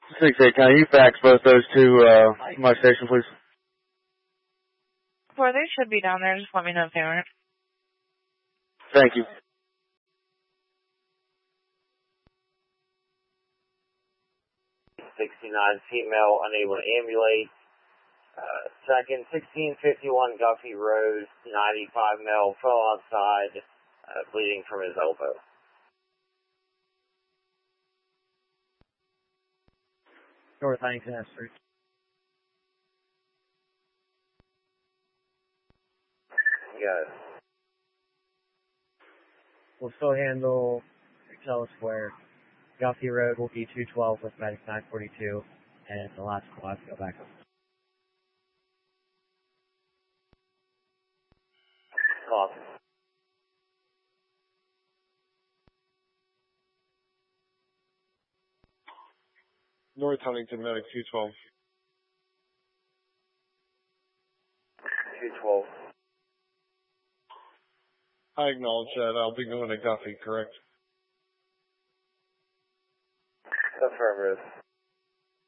6-8, can you fax both those to my station, please? Before they should be down there. Just let me know if they aren't. Thank you. Female unable to ambulate. Second, 1651 Guffey Road, 95 male, fell outside, bleeding from his elbow. North Huntington Street. Got it. We'll still handle Excella Square. Guffey Road will be 212 with Medic 942, and the last squad go back up. Awesome. North Huntington Medic 212. 212. I acknowledge that. I'll be going to Guffey, correct? Affirmative.